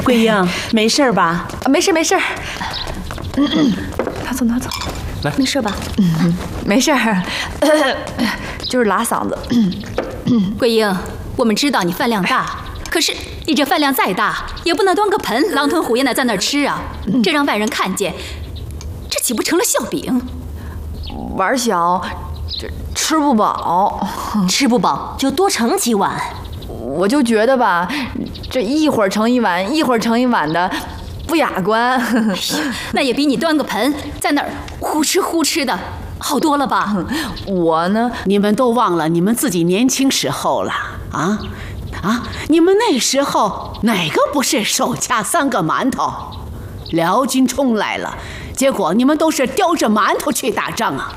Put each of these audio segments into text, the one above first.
桂英，没事吧？ 没事没事。拿走拿走。 来， 没事吧？ 没事，就是拉嗓子。 桂英，我们知道你饭量大，可是你这饭量再大，也不能端个盆狼吞虎咽的在那儿吃啊！这让外人看见，这岂不成了笑柄？ 碗小，这吃不饱， 吃不饱就多盛几碗。 我就觉得吧，这一会儿盛一碗，一会儿盛一碗的，不雅观。 那也比你端个盆在那儿呼哧呼哧的好多了吧？ 我呢， 你们都忘了你们自己年轻时候了啊！你们那时候哪个不是手掐3个馒头？辽军冲来了，结果你们都是叼着馒头去打仗啊！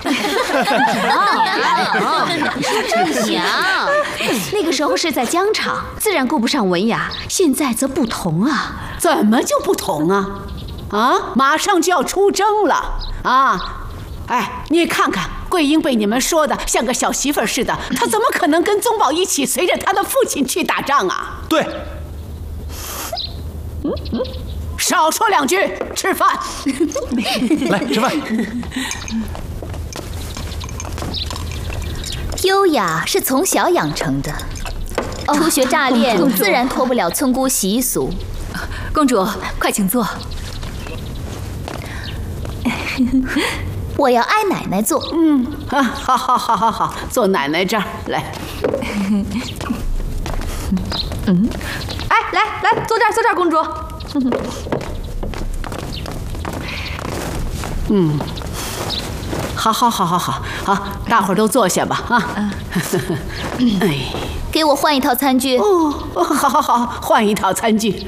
娘，那个时候是在疆场，自然顾不上文雅，现在则不同啊！ 怎么就不同啊？马上就要出征了啊！哎，你看看桂英被你们说的像个小媳妇似的，她怎么可能跟宗保一起随着她的父亲去打仗啊？ 对， 少说2句，吃饭。 来吃饭。 优雅是从小养成的，初学乍练，自然脱不了村姑习俗。公主，快请坐。我要挨奶奶坐。 好，坐奶奶这儿来。 哎，来，坐这儿，公主。 好，大伙儿都坐下吧啊。哎， 给我换一套餐具。 好，换一套餐具。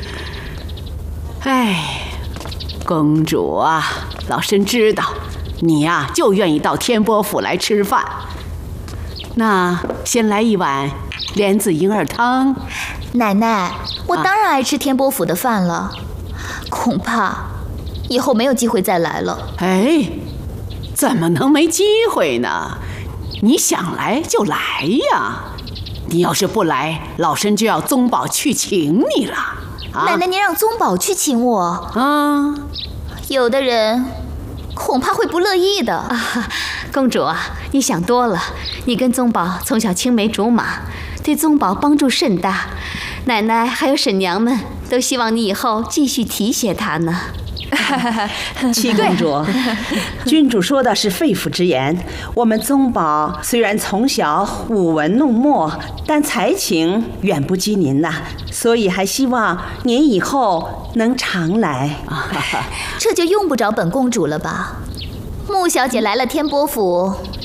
哎，公主啊，老身知道你呀就愿意到天波府来吃饭。那先来一碗莲子银耳汤。 奶奶，我当然爱吃天波府的饭了，恐怕以后没有机会再来了。 哎，怎么能没机会呢？你想来就来呀！你要是不来，老身就要宗保去请你了。 奶奶，您让宗保去请我啊？ 有的人恐怕会不乐意的。公主啊，你想多了。你跟宗保从小青梅竹马，对宗保帮助甚大。奶奶还有婶娘们都希望你以后继续提携他呢。 七公主，君主说的是肺腑之言。我们宗保虽然从小舞文弄墨，但才情远不及您呐，所以还希望您以后能常来。 这就用不着本公主了吧？穆小姐来了天波府，